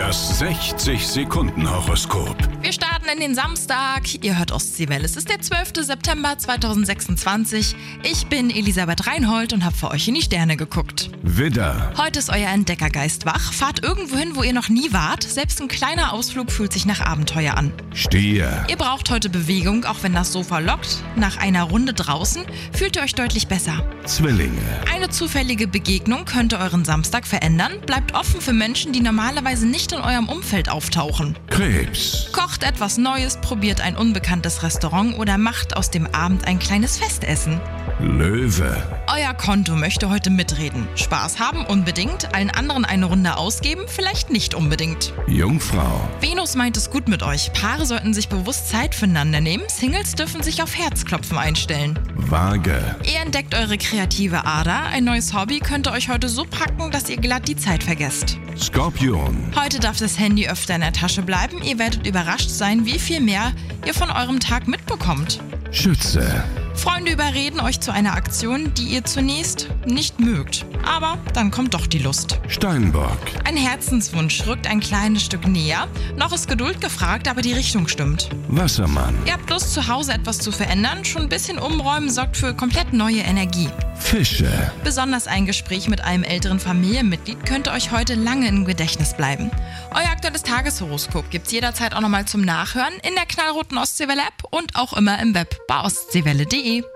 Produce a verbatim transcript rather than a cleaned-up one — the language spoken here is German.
Das sechzig-Sekunden-Horoskop. Wir starten in den Samstag. Ihr hört Ostseewelle. Es ist der zwölfte September zweitausendsechsundzwanzig. Ich bin Elisabeth Reinhold und habe für euch in die Sterne geguckt. Widder, Heute ist euer Entdeckergeist wach. Fahrt irgendwo hin, wo ihr noch nie wart. Selbst ein kleiner Ausflug fühlt sich nach Abenteuer an. Stier, Ihr braucht heute Bewegung, auch wenn das Sofa lockt. Nach einer Runde draußen fühlt ihr euch deutlich besser. Zwillinge, Eine zufällige Begegnung könnte euren Samstag verändern. Bleibt offen für Menschen, die normalerweise nicht in eurem Umfeld auftauchen. Krebs, Kocht etwas Neues, probiert ein unbekanntes Restaurant oder macht aus dem Abend ein kleines Festessen. Löwe, Euer Konto möchte heute mitreden. Spaß haben unbedingt, allen anderen eine Runde ausgeben vielleicht nicht unbedingt. Jungfrau, Venus meint es gut mit euch. Paare sollten sich bewusst Zeit füreinander nehmen. Singles dürfen sich auf Herzklopfen einstellen. Waage, Ihr entdeckt eure kreative Ader. Ein neues Hobby könnte euch heute so packen, dass ihr glatt die Zeit vergesst. Skorpion, Heute darf das Handy öfter in der Tasche bleiben. Ihr werdet überrascht sein, wie viel mehr ihr von eurem Tag mitbekommt. Schütze, Freunde überreden euch zu einer Aktion, die ihr zunächst nicht mögt. Aber dann kommt doch die Lust. Steinbock, Ein Herzenswunsch rückt ein kleines Stück näher. Noch ist Geduld gefragt, aber die Richtung stimmt. Wassermann, Ihr habt Lust, zu Hause etwas zu verändern. Schon ein bisschen umräumen sorgt für komplett neue Energie. Fische, Besonders ein Gespräch mit einem älteren Familienmitglied könnte euch heute lange im Gedächtnis bleiben. Euer aktuelles Tageshoroskop gibt's jederzeit auch nochmal zum Nachhören in der knallroten Ostseewelle-App und auch immer im Web bei ostseewelle punkt de.